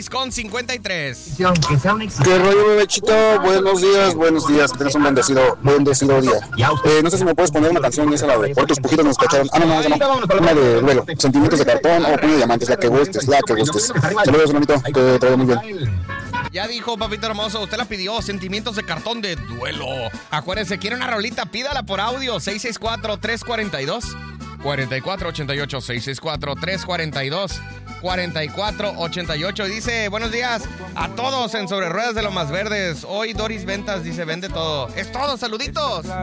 6:53. ¿Qué rollo, bebechito? Buenos días. Tienes un bendecido día. No sé si me puedes poner una canción, esa la de Por tus pujitos nos cacharon. No. Una de duelo. Sentimientos de cartón o puño de diamantes, la que gustes. Saludos, hermanito, que te vaya muy bien. Ya dijo, papito hermoso, usted la pidió, Sentimientos de cartón de duelo. Acuérdese, quiere una rolita, pídala por audio, 664-342-4488, 664-342-4488. Dice, buenos días a todos en Sobre Ruedas de Lo Más Verdes. Hoy Doris Ventas dice, vende todo. Es todo, saluditos.